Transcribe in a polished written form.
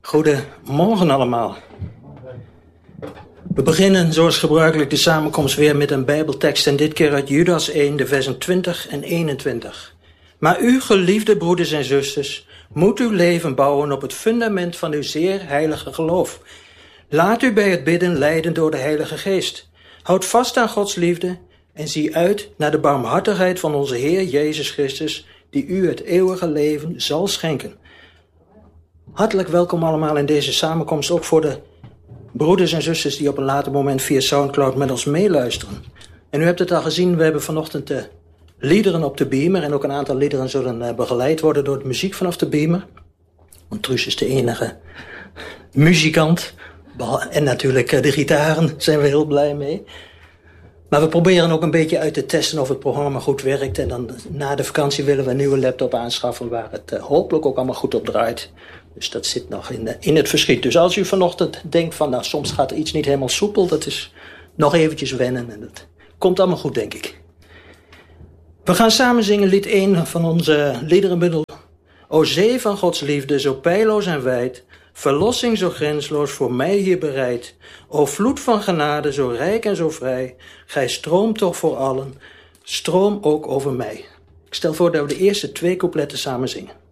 Goedemorgen allemaal. We beginnen zoals gebruikelijk de samenkomst weer met een Bijbeltekst en dit keer uit Judas 1, de versen 20 en 21. Maar u, geliefde broeders en zusters, moet uw leven bouwen op het fundament van uw zeer heilige geloof. Laat u bij het bidden leiden door de Heilige Geest. Houd vast aan Gods liefde en zie uit naar de barmhartigheid van onze Heer Jezus Christus, die u het eeuwige leven zal schenken. Hartelijk welkom allemaal in deze samenkomst, ook voor de broeders en zusters die op een later moment via Soundcloud met ons meeluisteren. En u hebt het al gezien, we hebben vanochtend de liederen op de beamer en ook een aantal liederen zullen begeleid worden door de muziek vanaf de beamer. Want Truus is de enige muzikant en natuurlijk de gitaren zijn we heel blij mee. Maar we proberen ook een beetje uit te testen of het programma goed werkt. En dan na de vakantie willen we een nieuwe laptop aanschaffen waar het hopelijk ook allemaal goed op draait. Dus dat zit nog in het verschiet. Dus als u vanochtend denkt van nou soms gaat er iets niet helemaal soepel. Dat is nog eventjes wennen en dat komt allemaal goed denk ik. We gaan samen zingen lied 1 van onze liederenbundel. O zee van Gods liefde, zo peilloos en wijd. Verlossing zo grensloos voor mij hier bereid. O vloed van genade, zo rijk en zo vrij. Gij stroomt toch voor allen, stroom ook over mij. Ik stel voor dat we de eerste 2 coupletten samen zingen.